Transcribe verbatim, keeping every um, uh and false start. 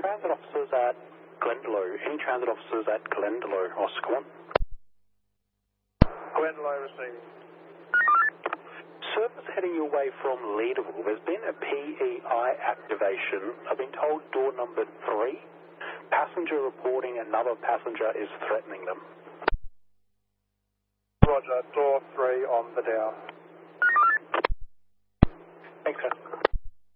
transit officers at Glendalough. Any transit officers at Glendalough? Oscar one. Glendalough receiving. Service heading your way from Leederville. There's been a P E I activation. I've been told door number three. Passenger reporting another passenger is threatening them. Roger, door three on the down.